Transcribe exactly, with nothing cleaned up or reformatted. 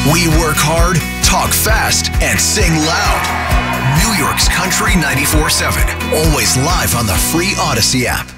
We work hard, talk fast, and sing loud. New York's Country ninety-four seven, always live on the free Odyssey app.